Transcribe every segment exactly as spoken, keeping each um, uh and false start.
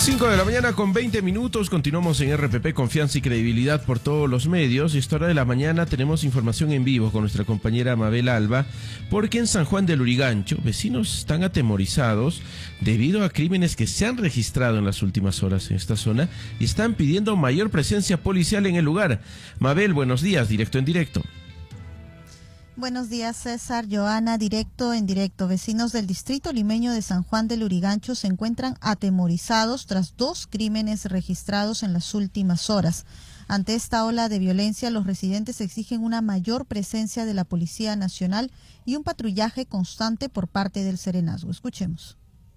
cinco de la mañana con veinte minutos, continuamos en R P P, confianza y credibilidad por todos los medios. Y a esta hora de la mañana tenemos información en vivo con nuestra compañera Mabel Alba, porque en San Juan del Lurigancho vecinos están atemorizados debido a crímenes que se han registrado en las últimas horas en esta zona y están pidiendo mayor presencia policial en el lugar. Mabel, buenos días, directo en directo. Buenos días, César. Joana, directo en directo. Vecinos del distrito limeño de San Juan del Lurigancho se encuentran atemorizados tras dos crímenes registrados en las últimas horas. Ante esta ola de violencia, los residentes exigen una mayor presencia de la Policía Nacional y un patrullaje constante por parte del Serenazgo. Escuchemos.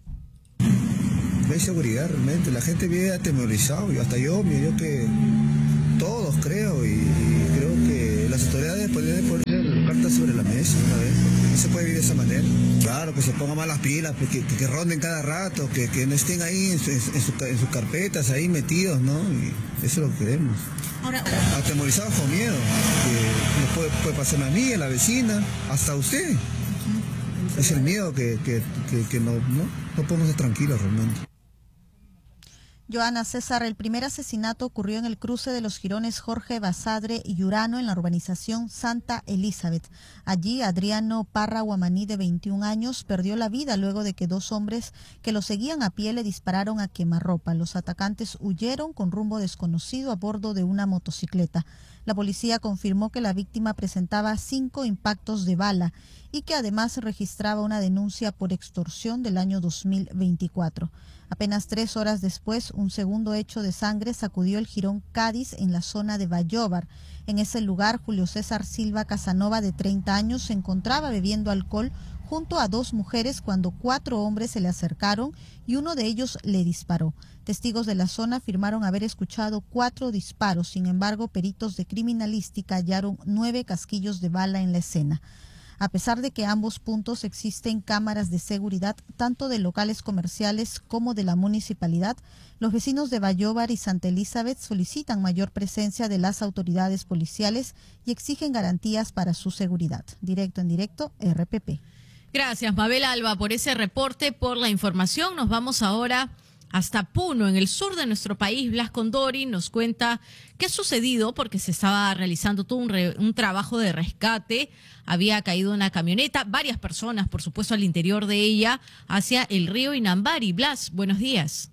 No hay seguridad realmente, la gente vive atemorizado, y hasta yo, yo que todos creo, y, y creo que las autoridades pueden poner cartas sobre la mesa una vez, porque no se puede vivir de esa manera. Claro, que se pongan más las pilas, que, que, que ronden cada rato, que, que no estén ahí en, su, en, su, en sus carpetas, ahí metidos, ¿no? Y eso es lo que queremos. Ahora, atemorizados con miedo, que nos puede, puede pasar a mí, a la vecina, hasta a usted. Es el miedo que, que, que, que no, no, no podemos estar tranquilos realmente. Joana, César, el primer asesinato ocurrió en el cruce de los jirones Jorge Basadre y Urano en la urbanización Santa Elizabeth. Allí, Adriano Parra Guamaní, de veintiún años, perdió la vida luego de que dos hombres que lo seguían a pie le dispararon a quemarropa. Los atacantes huyeron con rumbo desconocido a bordo de una motocicleta. La policía confirmó que la víctima presentaba cinco impactos de bala y que además registraba una denuncia por extorsión del año dos mil veinticuatro. Apenas tres horas después, un segundo hecho de sangre sacudió el jirón Cádiz en la zona de Vallóvar. En ese lugar, Julio César Silva Casanova, de treinta años, se encontraba bebiendo alcohol junto a dos mujeres cuando cuatro hombres se le acercaron y uno de ellos le disparó. Testigos de la zona afirmaron haber escuchado cuatro disparos. Sin embargo, peritos de criminalística hallaron nueve casquillos de bala en la escena. A pesar de que ambos puntos existen cámaras de seguridad, tanto de locales comerciales como de la municipalidad, los vecinos de Vallóvar y Santa Elizabeth solicitan mayor presencia de las autoridades policiales y exigen garantías para su seguridad. Directo en directo, R P P. Gracias, Mabel Alba, por ese reporte, por la información. Nos vamos ahora hasta Puno, en el sur de nuestro país. Blas Condori nos cuenta qué ha sucedido, porque se estaba realizando todo un, re, un trabajo de rescate. Había caído una camioneta, varias personas, por supuesto, al interior de ella, hacia el río Inambari. Blas, buenos días.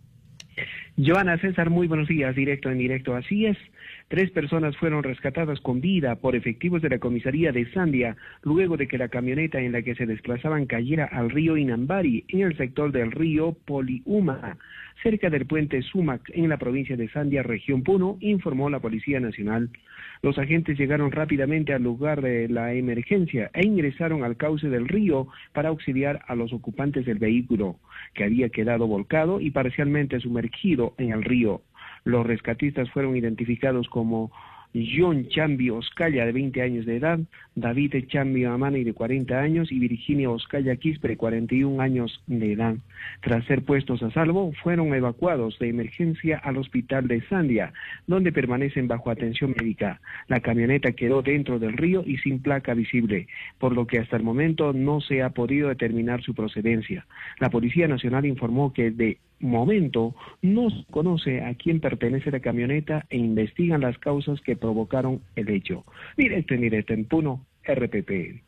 Joana, César, muy buenos días, directo en directo. Así es. Tres personas fueron rescatadas con vida por efectivos de la comisaría de Sandia, luego de que la camioneta en la que se desplazaban cayera al río Inambari, en el sector del río Poliuma, cerca del puente Sumac, en la provincia de Sandia, región Puno, informó la Policía Nacional. Los agentes llegaron rápidamente al lugar de la emergencia e ingresaron al cauce del río para auxiliar a los ocupantes del vehículo, que había quedado volcado y parcialmente sumergido en el río. Los rescatistas fueron identificados como John Chambi Oscaya, de veinte años de edad, David Chambi Amani, de cuarenta años, y Virginia Oscaya Quispe, cuarenta y un años de edad. Tras ser puestos a salvo, fueron evacuados de emergencia al hospital de Sandia, donde permanecen bajo atención médica. La camioneta quedó dentro del río y sin placa visible, por lo que hasta el momento no se ha podido determinar su procedencia. La Policía Nacional informó que de momento no se conoce a quién pertenece la camioneta e investigan las causas que provocaron el hecho. Directo en directo en Puno, R P P.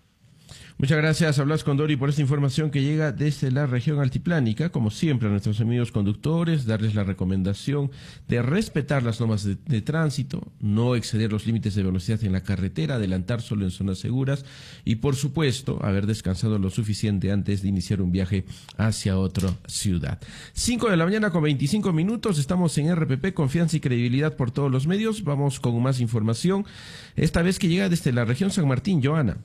Muchas gracias a Blas Condori por esta información que llega desde la región altiplánica. Como siempre, a nuestros amigos conductores, darles la recomendación de respetar las normas de, de tránsito, no exceder los límites de velocidad en la carretera, adelantar solo en zonas seguras y, por supuesto, haber descansado lo suficiente antes de iniciar un viaje hacia otra ciudad. cinco de la mañana con veinticinco minutos, estamos en R P P, confianza y credibilidad por todos los medios. Vamos con más información, esta vez que llega desde la región San Martín. Joana.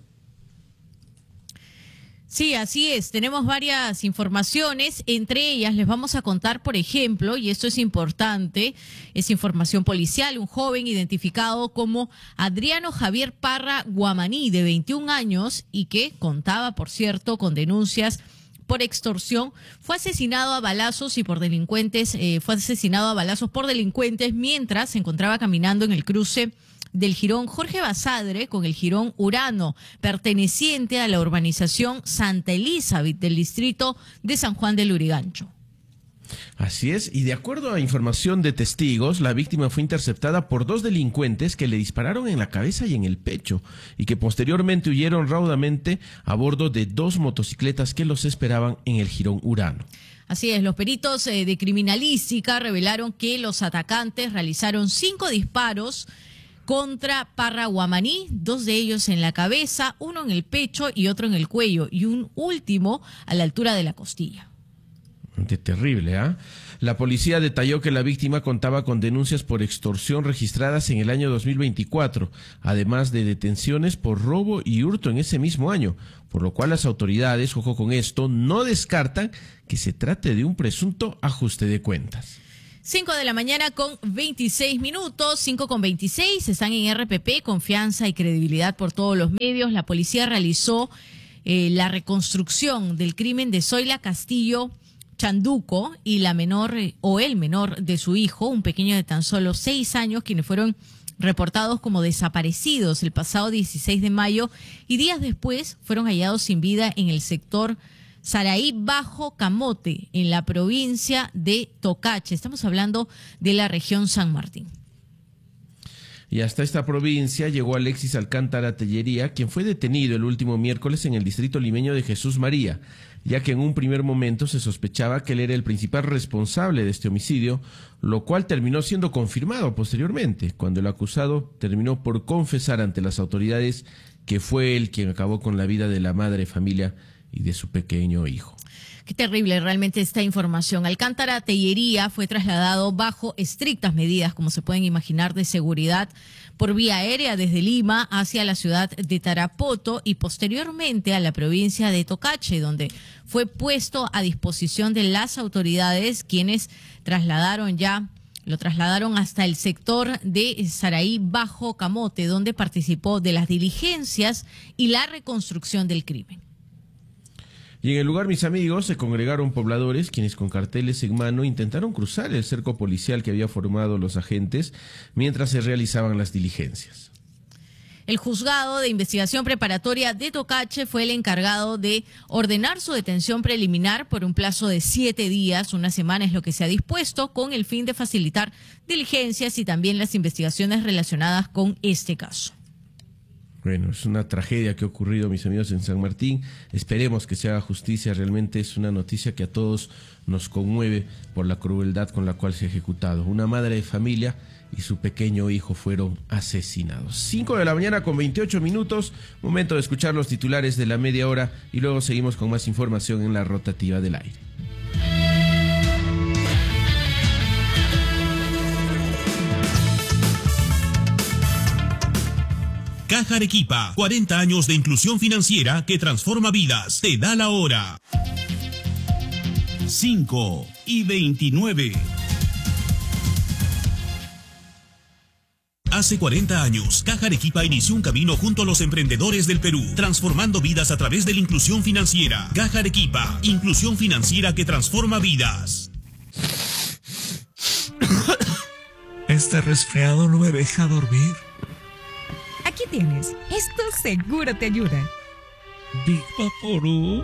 Sí, así es. Tenemos varias informaciones. Entre ellas les vamos a contar, por ejemplo, y esto es importante, es información policial, un joven identificado como Adriano Javier Parra Guamaní, de veintiún años, y que contaba, por cierto, con denuncias por extorsión, fue asesinado a balazos y por delincuentes, eh, fue asesinado a balazos por delincuentes mientras se encontraba caminando en el cruce del jirón Jorge Basadre con el jirón Urano, perteneciente a la urbanización Santa Elizabeth del distrito de San Juan del Lurigancho. Así es, y de acuerdo a información de testigos, la víctima fue interceptada por dos delincuentes que le dispararon en la cabeza y en el pecho, y que posteriormente huyeron raudamente a bordo de dos motocicletas que los esperaban en el Jirón Urano. Así es, los peritos eh, de criminalística revelaron que los atacantes realizaron cinco disparos contra Parra Guamaní, dos de ellos en la cabeza, uno en el pecho y otro en el cuello, y un último a la altura de la costilla. Terrible, ¿ah? ¿eh? La policía detalló que la víctima contaba con denuncias por extorsión registradas en el año dos mil veinticuatro, además de detenciones por robo y hurto en ese mismo año, por lo cual las autoridades, ojo con esto, no descartan que se trate de un presunto ajuste de cuentas. cinco de la mañana con veintiséis minutos, cinco con veintiséis, están en R P P, confianza y credibilidad por todos los medios. La policía realizó eh, la reconstrucción del crimen de Zoila Castillo Chanduco y la menor o el menor de su hijo, un pequeño de tan solo seis años, quienes fueron reportados como desaparecidos el pasado dieciséis de mayo y días después fueron hallados sin vida en el sector Saraí Bajo Camote, en la provincia de Tocache. Estamos hablando de la región San Martín. Y hasta esta provincia llegó Alexis Alcántara Tellería, quien fue detenido el último miércoles en el distrito limeño de Jesús María, ya que en un primer momento se sospechaba que él era el principal responsable de este homicidio, lo cual terminó siendo confirmado posteriormente, cuando el acusado terminó por confesar ante las autoridades que fue él quien acabó con la vida de la madre, familia y de su pequeño hijo. Qué terrible realmente esta información. Alcántara Tellería fue trasladado bajo estrictas medidas, como se pueden imaginar, de seguridad por vía aérea desde Lima hacia la ciudad de Tarapoto y posteriormente a la provincia de Tocache, donde fue puesto a disposición de las autoridades, quienes trasladaron ya, lo trasladaron hasta el sector de Saraí Bajo Camote, donde participó de las diligencias y la reconstrucción del crimen. Y en el lugar, mis amigos, se congregaron pobladores quienes con carteles en mano intentaron cruzar el cerco policial que había formado los agentes mientras se realizaban las diligencias. El juzgado de investigación preparatoria de Tocache fue el encargado de ordenar su detención preliminar por un plazo de siete días, una semana es lo que se ha dispuesto, con el fin de facilitar diligencias y también las investigaciones relacionadas con este caso. Bueno, es una tragedia que ha ocurrido, mis amigos, en San Martín. Esperemos que se haga justicia. Realmente es una noticia que a todos nos conmueve por la crueldad con la cual se ha ejecutado. Una madre de familia y su pequeño hijo fueron asesinados. cinco de la mañana con veintiocho minutos. Momento de escuchar los titulares de la media hora y luego seguimos con más información en la rotativa del aire. Caja Arequipa, cuarenta años de inclusión financiera que transforma vidas. Te da la hora. cinco y veintinueve. Hace cuarenta años, Caja Arequipa inició un camino junto a los emprendedores del Perú, transformando vidas a través de la inclusión financiera. Caja Arequipa, inclusión financiera que transforma vidas. Este resfriado no me deja dormir. Aquí tienes. Esto seguro te ayuda. Big Vaporub.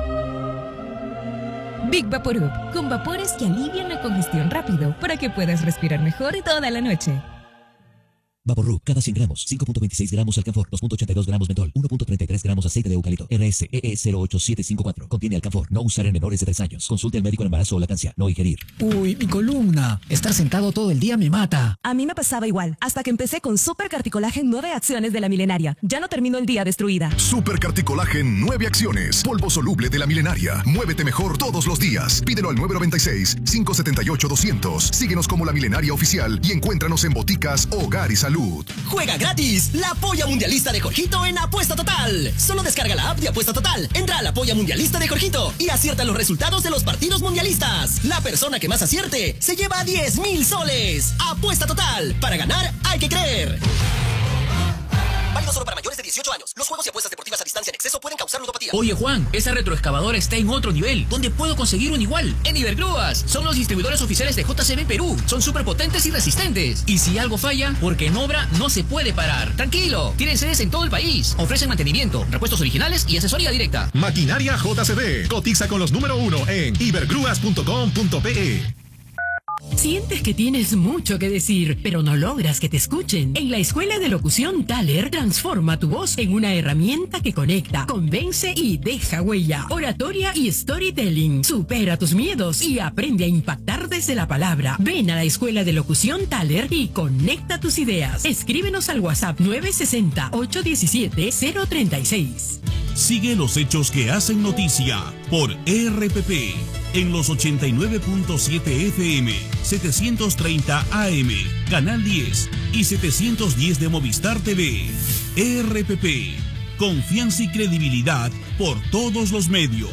Big Vaporub, con vapores que alivian la congestión rápido para que puedas respirar mejor toda la noche. Vaporub, cada cien gramos, cinco punto veintiséis gramos alcanfor, dos punto ochenta y dos gramos mentol, uno punto treinta y tres gramos aceite de eucalipto, R S E E cero ocho siete cinco cuatro. Contiene alcanfor, no usar en menores de tres años. Consulte al médico en embarazo o lactancia, no ingerir. Uy, mi columna. Estar sentado todo el día me mata. A mí me pasaba igual, hasta que empecé con Super Carticolagen nueve acciones de la Milenaria. Ya no termino el día destruida. Super Carticolagen nueve acciones. Polvo soluble de la Milenaria. Muévete mejor todos los días. Pídelo al nueve nueve seis, cinco siete ocho, dos cero cero. Síguenos como La Milenaria Oficial y encuéntranos en boticas, hogar y salud. Juega gratis la polla mundialista de Jorgito en Apuesta Total. Solo descarga la app de Apuesta Total, entra a la polla mundialista de Jorgito y acierta los resultados de los partidos mundialistas. La persona que más acierte se lleva diez mil soles. Apuesta Total. Para ganar hay que creer. Válido solo para mayores de dieciocho años. Los juegos y apuestas deportivas a distancia en exceso pueden causar ludopatía. Oye, Juan, esa retroexcavadora está en otro nivel. ¿Dónde puedo conseguir un igual? En Ibergrúas. Son los distribuidores oficiales de J C B Perú. Son súper potentes y resistentes. Y si algo falla, porque en obra no se puede parar. Tranquilo, tienen sedes en todo el país. Ofrecen mantenimiento, repuestos originales y asesoría directa. Maquinaria J C B. Cotiza con los número uno en ibergrúas punto com punto pe. ¿Sientes que tienes mucho que decir, pero no logras que te escuchen? En la Escuela de Locución Thaler, transforma tu voz en una herramienta que conecta, convence y deja huella. Oratoria y storytelling. Supera tus miedos y aprende a impactar desde la palabra. Ven a la Escuela de Locución Thaler y conecta tus ideas. Escríbenos al WhatsApp nueve seis cero, ocho uno siete, cero tres seis. Sigue los hechos que hacen noticia por E R P P en los ochenta y nueve punto siete F M, setecientos treinta A M, Canal diez y setecientos diez de Movistar T V. E R P P, confianza y credibilidad por todos los medios.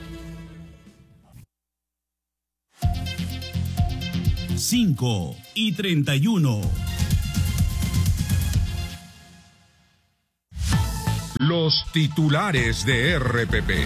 cinco y treinta y uno. Los titulares de R P P.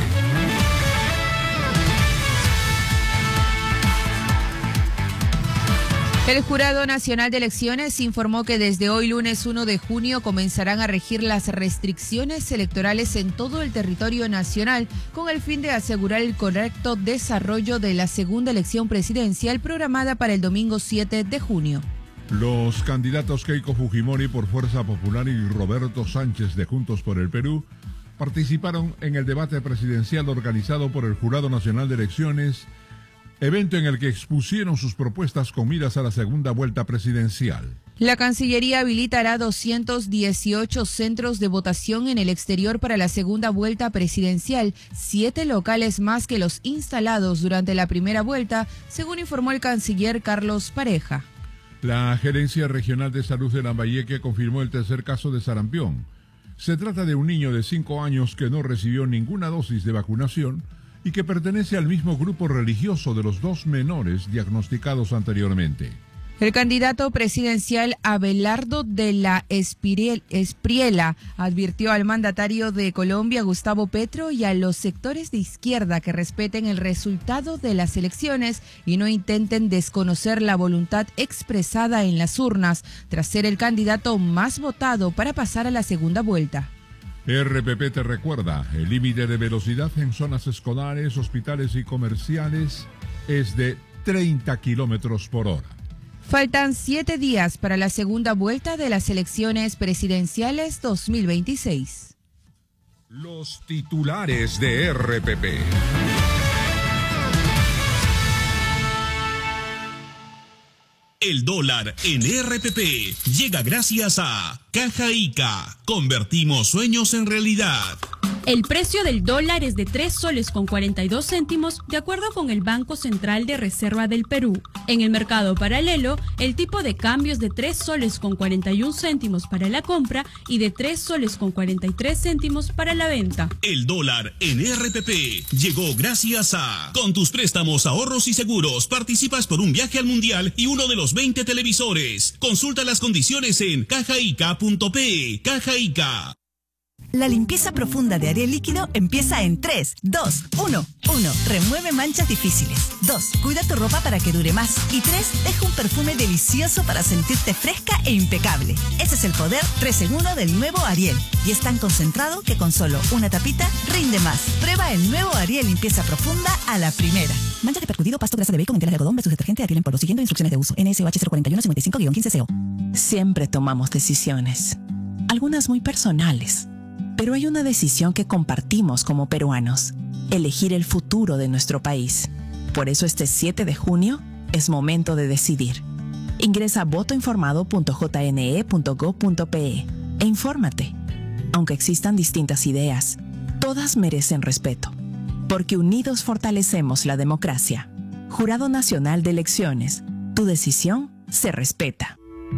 El Jurado Nacional de Elecciones informó que desde hoy lunes uno de junio comenzarán a regir las restricciones electorales en todo el territorio nacional con el fin de asegurar el correcto desarrollo de la segunda elección presidencial programada para el domingo siete de junio. Los candidatos Keiko Fujimori por Fuerza Popular y Roberto Sánchez de Juntos por el Perú participaron en el debate presidencial organizado por el Jurado Nacional de Elecciones, evento en el que expusieron sus propuestas con miras a la segunda vuelta presidencial. La Cancillería habilitará doscientos dieciocho centros de votación en el exterior para la segunda vuelta presidencial, siete locales más que los instalados durante la primera vuelta, según informó el canciller Carlos Pareja. La Gerencia Regional de Salud de Lambayeque confirmó el tercer caso de sarampión. Se trata de un niño de cinco años que no recibió ninguna dosis de vacunación y que pertenece al mismo grupo religioso de los dos menores diagnosticados anteriormente. El candidato presidencial Abelardo de la Espriella advirtió al mandatario de Colombia, Gustavo Petro, y a los sectores de izquierda que respeten el resultado de las elecciones y no intenten desconocer la voluntad expresada en las urnas, tras ser el candidato más votado para pasar a la segunda vuelta. R P P te recuerda, el límite de velocidad en zonas escolares, hospitales y comerciales es de treinta kilómetros por hora. Faltan siete días para la segunda vuelta de las elecciones presidenciales dos mil veintiséis. Los titulares de R P P. El dólar en R P P llega gracias a Caja Ica. Convertimos sueños en realidad. El precio del dólar es de tres soles con cuarenta y dos céntimos, de acuerdo con el Banco Central de Reserva del Perú. En el mercado paralelo, el tipo de cambio es de tres soles con cuarenta y un céntimos para la compra y de tres soles con cuarenta y tres céntimos para la venta. El dólar en R P P llegó gracias a... Con tus préstamos, ahorros y seguros, participas por un viaje al Mundial y uno de los veinte televisores. Consulta las condiciones en cajaica punto pe. Caja Ica. La limpieza profunda de Ariel líquido empieza en tres, dos, uno. uno. Remueve manchas difíciles. dos. Cuida tu ropa para que dure más. Y tres. Deja un perfume delicioso para sentirte fresca e impecable. Ese es el poder tres en uno del nuevo Ariel. Y es tan concentrado que con solo una tapita rinde más. Prueba el nuevo Ariel limpieza profunda a la primera. Manchas de percudido, pasto, grasa de bacon, enteras de algodón versus detergente Ariel en polvo. Siguiendo instrucciones de uso. N S O H cero cuatro uno cinco cinco guion quince C O. Siempre tomamos decisiones. Algunas muy personales. Pero hay una decisión que compartimos como peruanos, elegir el futuro de nuestro país. Por eso este siete de junio es momento de decidir. Ingresa a voto informado punto j n e punto gob punto pe e infórmate. Aunque existan distintas ideas, todas merecen respeto, porque unidos fortalecemos la democracia. Jurado Nacional de Elecciones, tu decisión se respeta.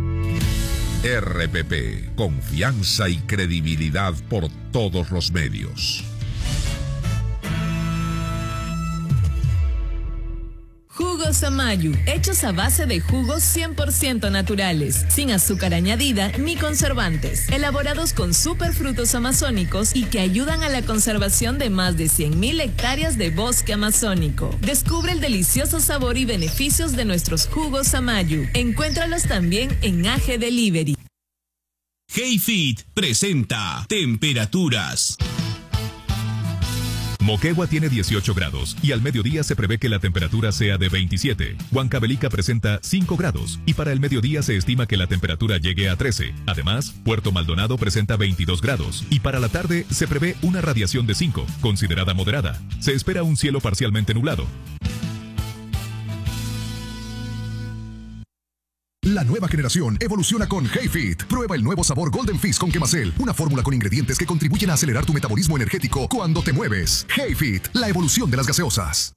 R P P, confianza y credibilidad por todos los medios. Jugos Amayu, hechos a base de jugos cien por ciento naturales, sin azúcar añadida ni conservantes, elaborados con superfrutos amazónicos y que ayudan a la conservación de más de cien mil hectáreas de bosque amazónico. Descubre el delicioso sabor y beneficios de nuestros jugos Amayu. Encuéntralos también en A G Delivery. Hayfit presenta temperaturas. Moquegua tiene dieciocho grados y al mediodía se prevé que la temperatura sea de veintisiete. Huancavelica presenta cinco grados y para el mediodía se estima que la temperatura llegue a trece. Además, Puerto Maldonado presenta veintidós grados y para la tarde se prevé una radiación de cinco, considerada moderada. Se espera un cielo parcialmente nublado. La nueva generación evoluciona con Hayfit. Prueba el nuevo sabor Golden Fizz con Quemacel, una fórmula con ingredientes que contribuyen a acelerar tu metabolismo energético cuando te mueves. Hayfit, la evolución de las gaseosas.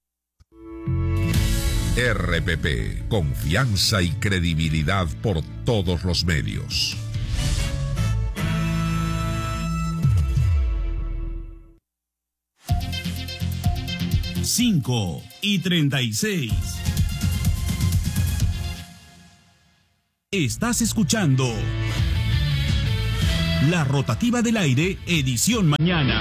R P P, confianza y credibilidad por todos los medios. cinco y treinta y seis. Estás escuchando La Rotativa del Aire, edición mañana.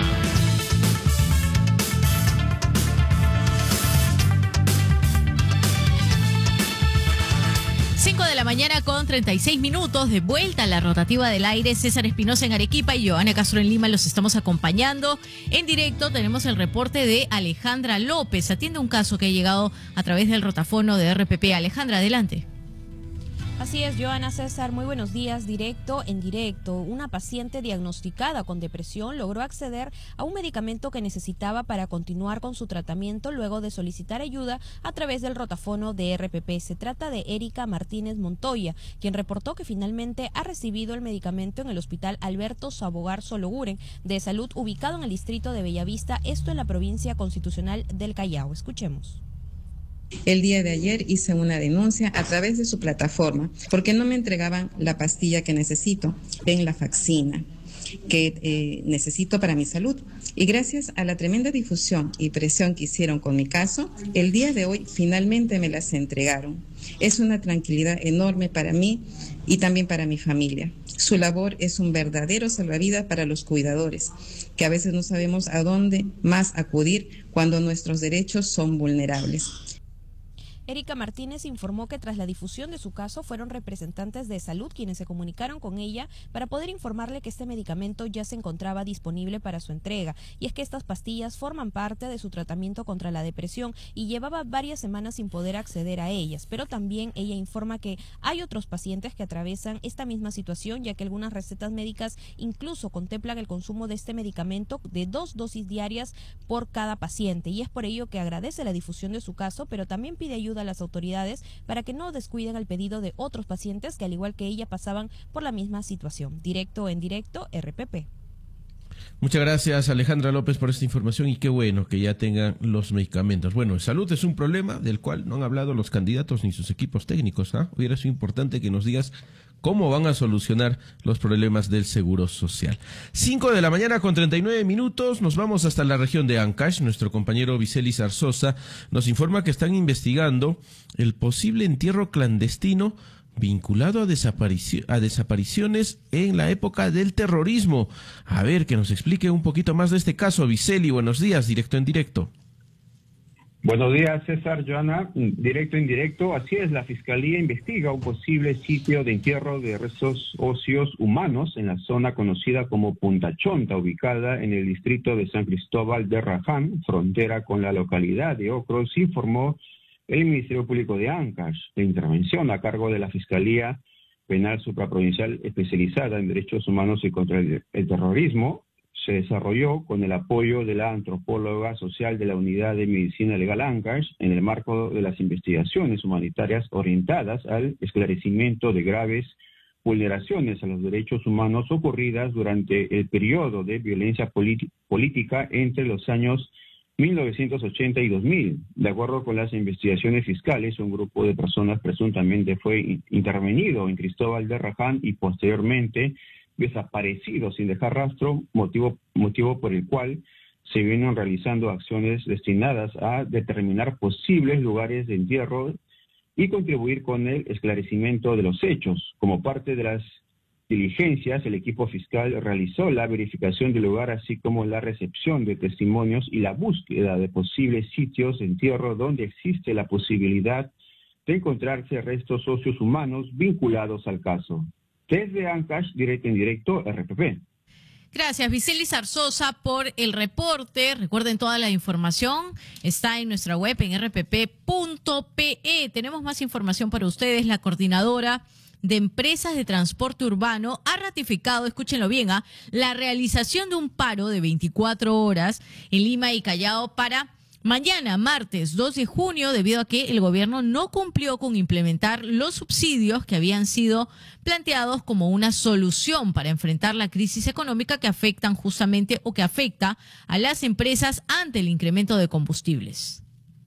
cinco de la mañana con treinta y seis minutos, de vuelta a La Rotativa del Aire. César Espinosa en Arequipa y Joana Castro en Lima los estamos acompañando. En directo tenemos el reporte de Alejandra López. Atiende un caso que ha llegado a través del rotafono de R P P. Alejandra, adelante. Así es, Joana, César, muy buenos días. Directo en directo, una paciente diagnosticada con depresión logró acceder a un medicamento que necesitaba para continuar con su tratamiento luego de solicitar ayuda a través del rotafono de R P P. Se trata de Erika Martínez Montoya, quien reportó que finalmente ha recibido el medicamento en el Hospital Alberto Sabogar Sologuren de Salud, ubicado en el distrito de Bellavista, esto en la provincia constitucional del Callao. Escuchemos. El día de ayer hice una denuncia a través de su plataforma porque no me entregaban la pastilla que necesito, en la faxina, que eh, necesito para mi salud. Y gracias a la tremenda difusión y presión que hicieron con mi caso, el día de hoy finalmente me las entregaron. Es una tranquilidad enorme para mí y también para mi familia. Su labor es un verdadero salvavidas para los cuidadores, que a veces no sabemos a dónde más acudir cuando nuestros derechos son vulnerables. Erika Martínez informó que tras la difusión de su caso fueron representantes de salud quienes se comunicaron con ella para poder informarle que este medicamento ya se encontraba disponible para su entrega. Y es que estas pastillas forman parte de su tratamiento contra la depresión y llevaba varias semanas sin poder acceder a ellas. Pero también ella informa que hay otros pacientes que atraviesan esta misma situación, ya que algunas recetas médicas incluso contemplan el consumo de este medicamento de dos dosis diarias por cada paciente. Y es por ello que agradece la difusión de su caso, pero también pide ayuda a las autoridades para que no descuiden el pedido de otros pacientes que al igual que ella pasaban por la misma situación. Directo en directo, R P P. Muchas gracias, Alejandra López, por esta información y qué bueno que ya tengan los medicamentos. Bueno, salud es un problema del cual no han hablado los candidatos ni sus equipos técnicos, ¿ah? Hubiera sido importante que nos digas cómo van a solucionar los problemas del Seguro Social. cinco de la mañana con treinta y nueve minutos, nos vamos hasta la región de Ancash. Nuestro compañero Vicelis Arzosa nos informa que están investigando el posible entierro clandestino vinculado a, desaparici- a desapariciones en la época del terrorismo. A ver, que nos explique un poquito más de este caso. Viceli, buenos días, directo en directo. Buenos días, César, Joana. Directo en directo, así es, la Fiscalía investiga un posible sitio de entierro de restos óseos humanos en la zona conocida como Punta Chonta, ubicada en el distrito de San Cristóbal de Raján, frontera con la localidad de Ocros, informó el Ministerio Público de Ancash. La intervención a cargo de la Fiscalía Penal Supraprovincial especializada en derechos humanos y contra el, el terrorismo se desarrolló con el apoyo de la antropóloga social de la Unidad de Medicina Legal Ancash en el marco de las investigaciones humanitarias orientadas al esclarecimiento de graves vulneraciones a los derechos humanos ocurridas durante el periodo de violencia política entre los años mil novecientos ochenta y dos mil. De acuerdo con las investigaciones fiscales, un grupo de personas presuntamente fue intervenido en Cristóbal de Raján y posteriormente desaparecido sin dejar rastro, motivo, motivo por el cual se vienen realizando acciones destinadas a determinar posibles lugares de entierro y contribuir con el esclarecimiento de los hechos. Como parte de las diligencias, el equipo fiscal realizó la verificación del lugar, así como la recepción de testimonios y la búsqueda de posibles sitios de entierro donde existe la posibilidad de encontrarse restos óseos humanos vinculados al caso. Desde Ancash, directo en directo, R P P. Gracias, Viceli Zarzosa, por el reporte. Recuerden, toda la información está en nuestra web en r p p punto p e. Tenemos más información para ustedes. La coordinadora de empresas de transporte urbano ha ratificado, escúchenlo bien, ¿ah? la realización de un paro de veinticuatro horas en Lima y Callao para mañana, martes dos de junio, debido a que el gobierno no cumplió con implementar los subsidios que habían sido planteados como una solución para enfrentar la crisis económica que afectan justamente o que afecta a las empresas ante el incremento de combustibles.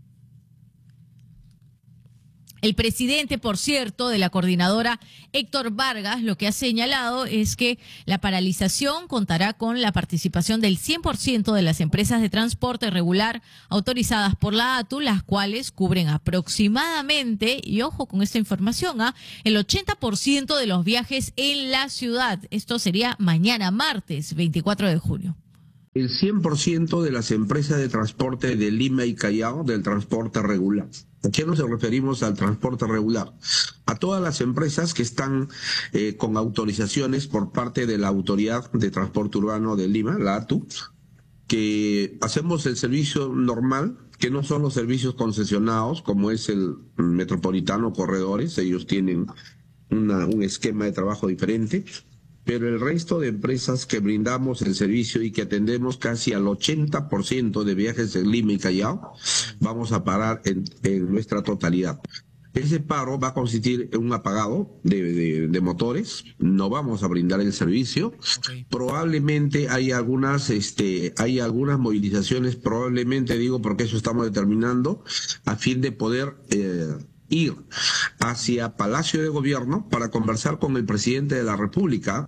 El presidente, por cierto, de la coordinadora, Héctor Vargas, lo que ha señalado es que la paralización contará con la participación del cien por ciento de las empresas de transporte regular autorizadas por la A T U, las cuales cubren aproximadamente, y ojo con esta información, ¿ah? el ochenta por ciento de los viajes en la ciudad. Esto sería mañana, martes veinticuatro de junio. El cien por ciento de las empresas de transporte de Lima y Callao del transporte regular. ¿A qué nos referimos al transporte regular? A todas las empresas que están eh, con autorizaciones por parte de la Autoridad de Transporte Urbano de Lima, la A T U, que hacemos el servicio normal, que no son los servicios concesionados, como es el Metropolitano Corredores. Ellos tienen una, un esquema de trabajo diferente. Pero el resto de empresas que brindamos el servicio y que atendemos casi al ochenta por ciento de viajes en Lima y Callao, vamos a parar en, en nuestra totalidad. Ese paro va a consistir en un apagado de, de, de motores, no vamos a brindar el servicio. Okay. Probablemente hay algunas, este, hay algunas movilizaciones, probablemente digo porque eso estamos determinando, a fin de poder eh, ir hacia Palacio de Gobierno para conversar con el presidente de la República.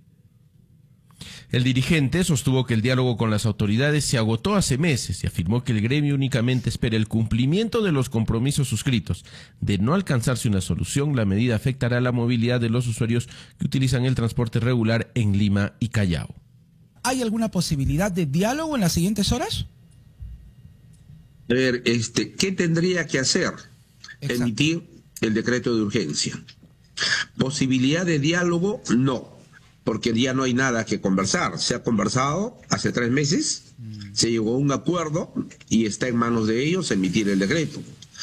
El dirigente sostuvo que el diálogo con las autoridades se agotó hace meses y afirmó que el gremio únicamente espera el cumplimiento de los compromisos suscritos. De no alcanzarse una solución, la medida afectará la movilidad de los usuarios que utilizan el transporte regular en Lima y Callao. ¿Hay alguna posibilidad de diálogo en las siguientes horas? A ver, este, ¿qué tendría que hacer? Exacto. Emitir el decreto de urgencia. Posibilidad de diálogo, no, porque ya no hay nada que conversar. Se ha conversado hace tres meses, mm. se llegó a un acuerdo y está en manos de ellos emitir el decreto.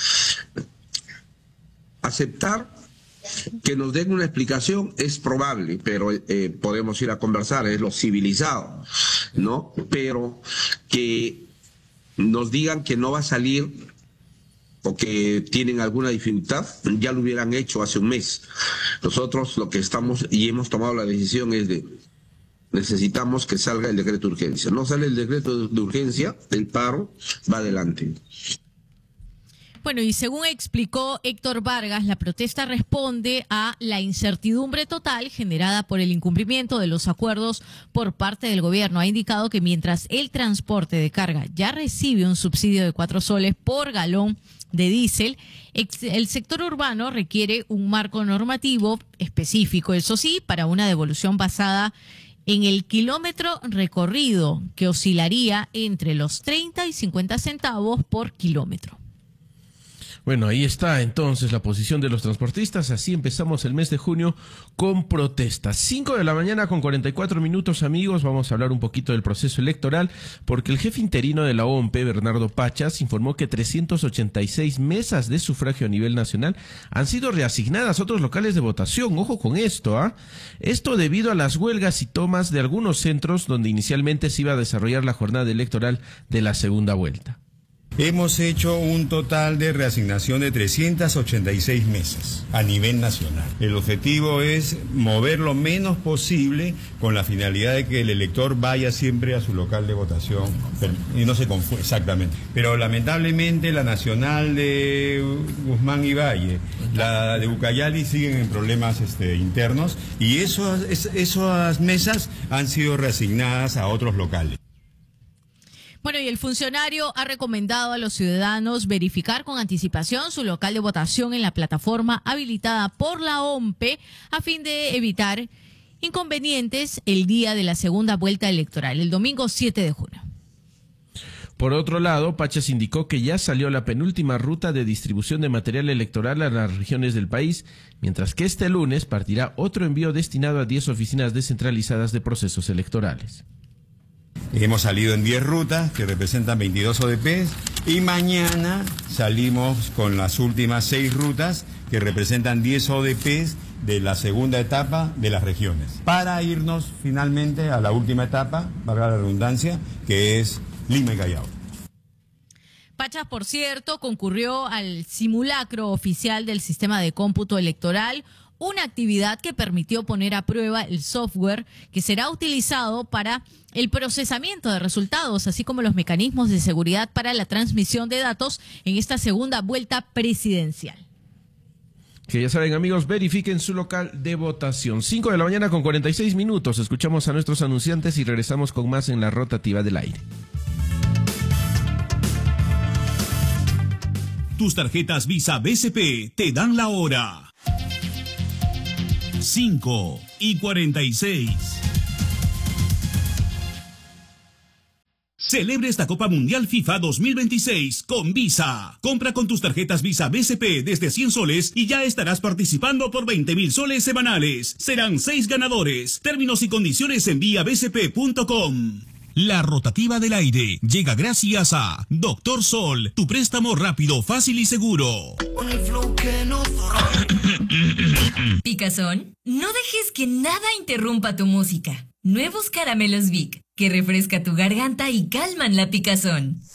Aceptar que nos den una explicación es probable, pero eh, podemos ir a conversar, es lo civilizado, ¿no? Pero que nos digan que no va a salir o que tienen alguna dificultad, ya lo hubieran hecho hace un mes. Nosotros lo que estamos y hemos tomado la decisión es de necesitamos que salga el decreto de urgencia. No sale el decreto de urgencia, el paro va adelante. Bueno, y según explicó Héctor Vargas, la protesta responde a la incertidumbre total generada por el incumplimiento de los acuerdos por parte del gobierno. Ha indicado que mientras el transporte de carga ya recibe un subsidio de cuatro soles por galón de diésel, el sector urbano requiere un marco normativo específico, eso sí, para una devolución basada en el kilómetro recorrido, que oscilaría entre los treinta y cincuenta centavos por kilómetro. Bueno, ahí está entonces la posición de los transportistas. Así empezamos el mes de junio con protestas. cinco de la mañana con cuarenta y cuatro minutos, amigos. Vamos a hablar un poquito del proceso electoral, porque el jefe interino de la O M P, Bernardo Pachas, informó que trescientas ochenta y seis mesas de sufragio a nivel nacional han sido reasignadas a otros locales de votación. Ojo con esto, ¿ah? ¿eh? Esto debido a las huelgas y tomas de algunos centros donde inicialmente se iba a desarrollar la jornada electoral de la segunda vuelta. Hemos hecho un total de reasignación de trescientas ochenta y seis mesas a nivel nacional. El objetivo es mover lo menos posible con la finalidad de que el elector vaya siempre a su local de votación y no se confunda exactamente. Pero lamentablemente la nacional de Guzmán y Valle, la de Ucayali siguen en problemas este, internos y esos, es, esas mesas han sido reasignadas a otros locales. Bueno, y el funcionario ha recomendado a los ciudadanos verificar con anticipación su local de votación en la plataforma habilitada por la O M P E a fin de evitar inconvenientes el día de la segunda vuelta electoral, el domingo siete de junio. Por otro lado, Pachas indicó que ya salió la penúltima ruta de distribución de material electoral a las regiones del país, mientras que este lunes partirá otro envío destinado a diez oficinas descentralizadas de procesos electorales. Hemos salido en diez rutas que representan veintidós O D Pes y mañana salimos con las últimas seis rutas que representan diez O D Pes de la segunda etapa de las regiones, para irnos finalmente a la última etapa, valga la redundancia, que es Lima y Callao. Pachas, por cierto, concurrió al simulacro oficial del sistema de cómputo electoral, una actividad que permitió poner a prueba el software que será utilizado para el procesamiento de resultados, así como los mecanismos de seguridad para la transmisión de datos en esta segunda vuelta presidencial. Que ya saben, amigos, verifiquen su local de votación. cinco de la mañana con cuarenta y seis minutos. Escuchamos a nuestros anunciantes y regresamos con más en la rotativa del aire. Tus tarjetas Visa B C P te dan la hora. cinco y cuarenta y seis. Celebre esta Copa Mundial FIFA dos mil veintiséis con Visa. Compra con tus tarjetas Visa B C P desde cien soles y ya estarás participando por veinte mil soles semanales. Serán seis ganadores. Términos y condiciones en vía b c p punto com. La rotativa del aire llega gracias a Doctor Sol, tu préstamo rápido, fácil y seguro. Picazón, no dejes que nada interrumpa tu música. Nuevos caramelos Vic, que refresca tu garganta y calman la picazón.